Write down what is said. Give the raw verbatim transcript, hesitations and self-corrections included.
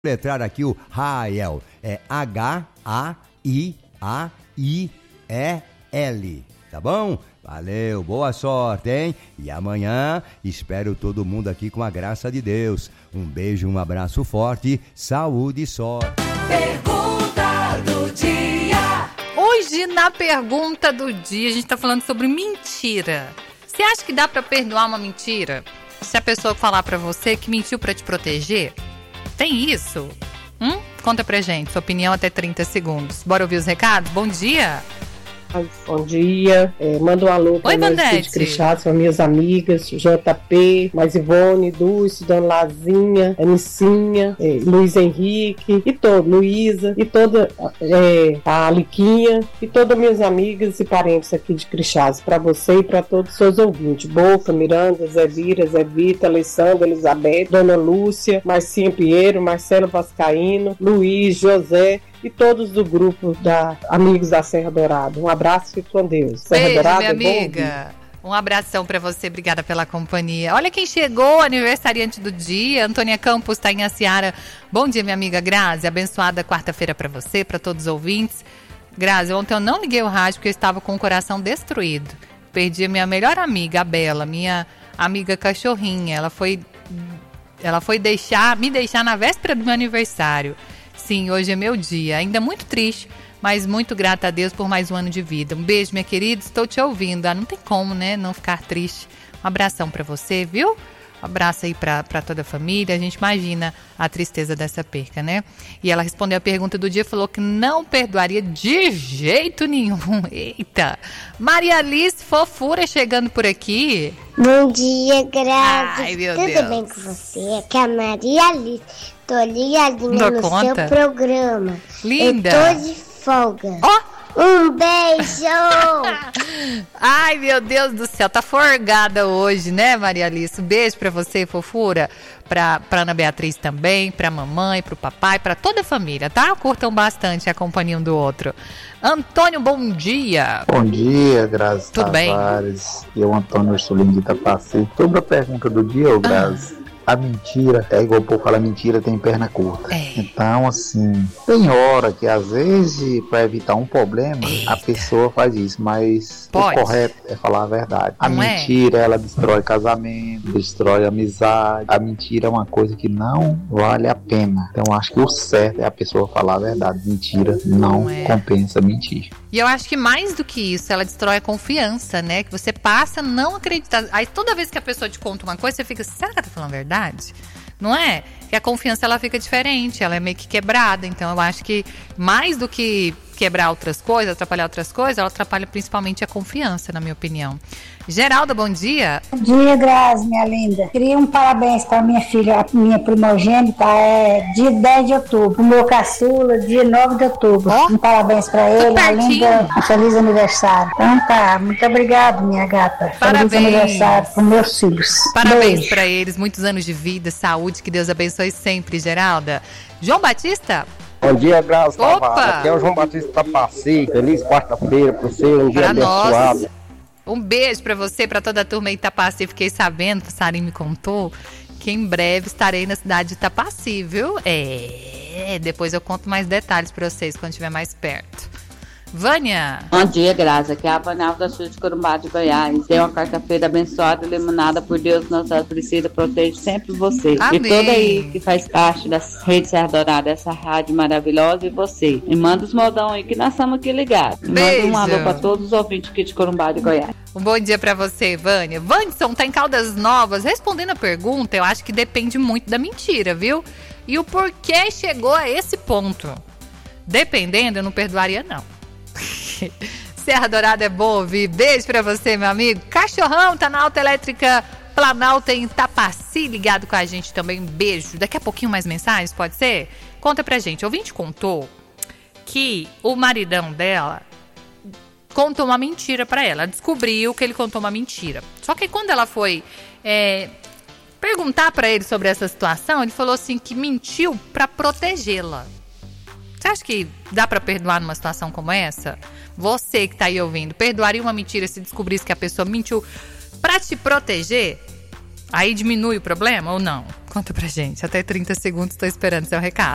letrar aqui o Rael, é H A I A I E L, tá bom? Valeu, boa sorte, hein? E amanhã espero todo mundo aqui com a graça de Deus. Um beijo, um abraço forte, saúde e sorte. Pergunta do dia. Hoje na pergunta do dia a gente tá falando sobre mentira. Você acha que dá pra perdoar uma mentira? Se a pessoa falar pra você que mentiu pra te proteger? Tem isso? Hum? Conta pra gente, sua opinião até trinta segundos. Bora ouvir os recados? Bom dia! Bom dia, é, manda um alô para meus filhos de Crixás, para minhas amigas, J P, mais Ivone, Dulce, Dona Lazinha, Anicinha, é, Luiz Henrique, e todo, Luísa, e toda é, a Aliquinha, e todas minhas amigas e parentes aqui de Crixás, para você e para todos os seus ouvintes, Boca, Miranda, Zé Vira, Zé Vita, Alessandra, Elizabeth, Dona Lúcia, Marcinha Pinheiro, Marcelo Vascaíno, Luiz, José, e todos do grupo da Amigos da Serra Dourada. Um abraço e com Deus. Serra Beijo, Dourada, minha amiga. Um abração pra você, obrigada pela companhia. Olha quem chegou, aniversariante do dia, Antônia Campos, tá em Aciara. Bom dia, minha amiga Grazi, abençoada quarta-feira pra você, pra todos os ouvintes. Grazi, ontem eu não liguei o rádio porque eu estava com o coração destruído. Perdi a minha melhor amiga, a Bela, minha amiga cachorrinha. Ela foi, ela foi deixar, me deixar na véspera do meu aniversário. Sim, hoje é meu dia. Ainda muito triste, mas muito grata a Deus por mais um ano de vida. Um beijo, minha querida. Estou te ouvindo. Ah, não tem como, né? Não ficar triste. Um abração pra você, viu? Um abraço aí pra, pra toda a família. A gente imagina a tristeza dessa perca, né? E ela respondeu a pergunta do dia, falou que não perdoaria de jeito nenhum. Eita! Maria Alice Fofura chegando por aqui. Bom dia, Grazi. Ai, meu Tudo Deus. bem com você? Aqui é a Maria Alice. Tô ligadinha Dou no conta. seu programa. Linda. Eu tô de folga. Ó! Oh. Um beijo! Ai, meu Deus do céu, tá forgada hoje, né, Maria Alice? Um beijo pra você, fofura, pra, pra Ana Beatriz também, pra mamãe, pro papai, pra toda a família, tá? Curtam bastante a companhia um do outro. Antônio, bom dia! Bom dia, Grazi Tudo Tavares. Bem? Eu, Antônio Ursulinho de Itapaci. Sobre a pergunta do dia, ô Grazi, ah. A mentira, é igual o povo fala, mentira tem perna curta. É. Então, assim, tem hora que às vezes, para evitar um problema, Eita. a pessoa faz isso, mas Pode. o correto é falar a verdade. A não mentira, é? ela destrói casamento, destrói amizade. A mentira é uma coisa que não vale a pena. Então, acho que o certo é a pessoa falar a verdade. Mentira não, não é. compensa mentir. E eu acho que mais do que isso, ela destrói a confiança, né? Que você passa a não acreditar. Aí toda vez que a pessoa te conta uma coisa, você fica, será que ela tá falando a verdade? Não é? Que a confiança, ela fica diferente, ela é meio que quebrada. Então eu acho que mais do que quebrar outras coisas, atrapalhar outras coisas, ela atrapalha principalmente a confiança, na minha opinião. Geralda, bom dia. Bom dia, Grazi, minha linda. Queria um parabéns para minha filha, a minha primogênita, é dia dez de outubro. O meu caçula, dia nove de outubro. Oh. Um parabéns para ele, a linda, um feliz aniversário. Então tá, muito obrigado, minha gata. Parabéns. Feliz aniversário para meus filhos. Parabéns para eles, muitos anos de vida, saúde, que Deus abençoe sempre, Geralda. João Batista? Bom dia, Grazi Tavares. Aqui é o João Batista Tapaci. Feliz quarta-feira para você, um dia abençoado. Um beijo pra você, pra toda a turma em Itapaci. Fiquei sabendo, o Sarim me contou, que em breve estarei na cidade de Itapaci, viu? É, depois eu conto mais detalhes pra vocês quando estiver mais perto. Vânia. Bom dia, Grazi. Aqui é a Vânia da Sul de Corumbá de Goiás. Tem uma quarta-feira abençoada, iluminada por Deus, Nossa Aparecida, protege sempre você. Amém. E toda aí que faz parte da Rede Serra Dourada, essa rádio maravilhosa, e você. E manda os modão aí que nós estamos aqui ligados. Beijo. Manda um alô pra todos os ouvintes aqui de Corumbá de Goiás. Um bom dia pra você, Vânia. Vanderson tá em Caldas Novas. Respondendo a pergunta, eu acho que depende muito da mentira, viu? E o porquê chegou a esse ponto. Dependendo, eu não perdoaria, não. Serra Dourada é bom ouvir. Beijo pra você, meu amigo. Cachorrão tá na Autoelétrica Planalto em Itapaci, ligado com a gente também. Beijo. Daqui a pouquinho mais mensagens, pode ser? Conta pra gente. O ouvinte contou que o maridão dela contou uma mentira pra ela. Descobriu que ele contou uma mentira. Só que quando ela foi é, perguntar pra ele sobre essa situação, ele falou assim que mentiu pra protegê-la. Você acha que dá pra perdoar numa situação como essa? Você que tá aí ouvindo, perdoaria uma mentira se descobrisse que a pessoa mentiu pra te proteger? Aí diminui o problema ou não? Conta pra gente. Até trinta segundos, tô esperando seu recado.